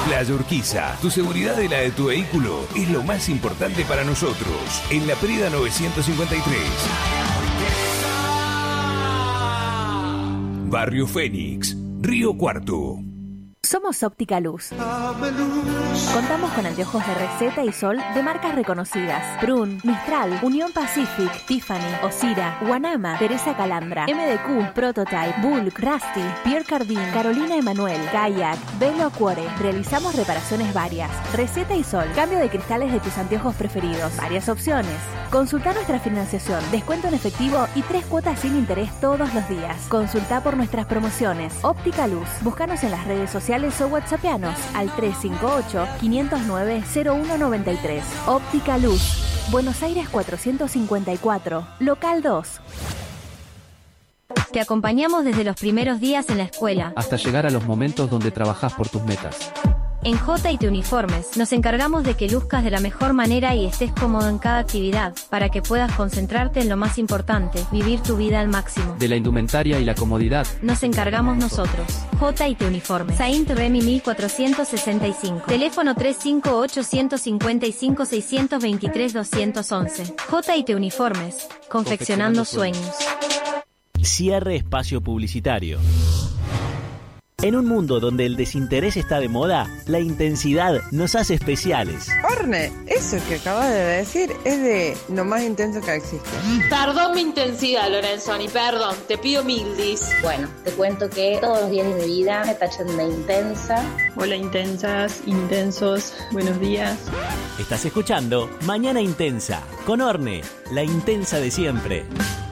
Playa Urquiza, tu seguridad y la de tu vehículo es lo más importante para nosotros. En la Prida 953. Barrio Fénix, Río Cuarto. Somos Óptica Luz. Contamos con anteojos de receta y sol de marcas reconocidas: Prun, Mistral, Unión Pacific, Tiffany, Osira, Guanama, Teresa Calandra, MDQ, Prototype, Bulk, Rusty, Pierre Cardin, Carolina Emanuel, Kayak, Velo Acuore. Realizamos reparaciones varias. Receta y sol, cambio de cristales de tus anteojos preferidos, varias opciones. Consulta nuestra financiación, descuento en efectivo y 3 cuotas sin interés todos los días. Consulta por nuestras promociones. Óptica Luz. Búscanos en las redes sociales o whatsappianos al 358-509-0193. Óptica Luz. Buenos Aires 454, local 2. Te acompañamos desde los primeros días en la escuela hasta llegar a los momentos donde trabajás por tus metas. En J&T Uniformes nos encargamos de que luzcas de la mejor manera y estés cómodo en cada actividad, para que puedas concentrarte en lo más importante, vivir tu vida al máximo. De la indumentaria y la comodidad nos encargamos nosotros. J&T Uniformes. Saint Remy 1465. Teléfono 358-655-623-211. J&T Uniformes. Confeccionando sueños. Cierre espacio publicitario. En un mundo donde el desinterés está de moda, la intensidad nos hace especiales. Orne, eso que acabas de decir es de lo más intenso que existe. Perdón mi intensidad, Lorenzoni, perdón, te pido 1000 dis. Bueno, te cuento que todos los días de mi vida me tachan de intensa. Hola intensas, intensos, buenos días. Estás escuchando Mañana Intensa, con Orne, la intensa de siempre.